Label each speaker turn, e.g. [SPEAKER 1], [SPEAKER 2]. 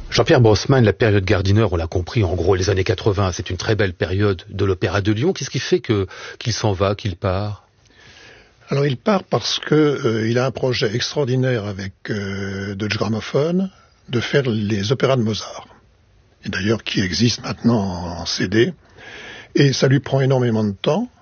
[SPEAKER 1] Jean-Pierre Brossman, la période Gardiner, on l'a compris, en gros, les années 80, c'est une très belle période de l'Opéra de Lyon. Qu'est-ce qui fait qu'il s'en va, qu'il part?
[SPEAKER 2] Alors il part parce que il a un projet extraordinaire avec Deutsche Grammophon de faire les opéras de Mozart. Et d'ailleurs qui existent maintenant en CD. Et ça lui prend énormément de temps.